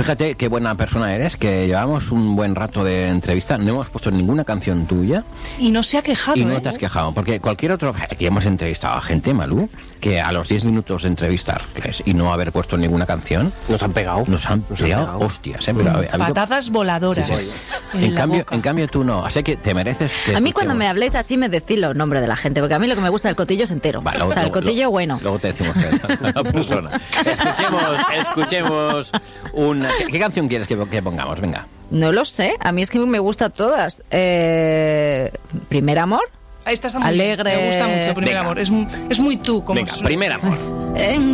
Fíjate qué buena persona eres, que llevamos un buen rato de entrevista, no hemos puesto ninguna canción tuya. Y no se ha quejado, Y no te has quejado, porque cualquier otro... Aquí hemos entrevistado a gente, Malú, que a los 10 minutos de entrevistarles y no haber puesto ninguna canción... Nos han pegado. Nos han pegado hostias, ¿eh? Pero ha habido... Patadas voladoras. Sí. En cambio tú no, así que te mereces que... A mí cuando me habléis así me decís los nombres de la gente, porque a mí lo que me gusta del cotillo es entero. Vale, o sea, el cotillo bueno. Luego te decimos la persona. Escuchemos una... ¿Qué canción quieres que pongamos? Venga. No lo sé, a mí es que me gustan todas. Primer amor. Esta está muy Alegre. bien. Me gusta mucho Primer Venga. Amor. Es muy tú. Como Venga, Primer Amor.